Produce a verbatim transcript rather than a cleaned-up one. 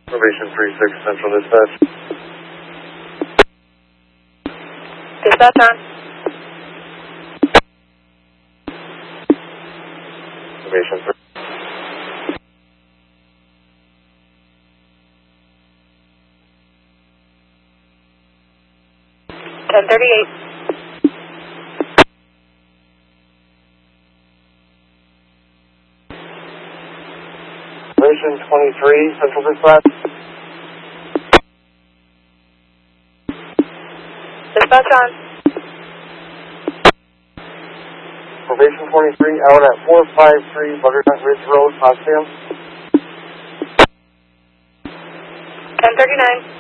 Probation three six, Central Dispatch. Dispatch on. Probation three. ten thirty-eight. Probation twenty-three, Central Dispatch. Dispatch on. Probation twenty-three, out at four five three Butternut Ridge Road, Potsdam. ten thirty-nine.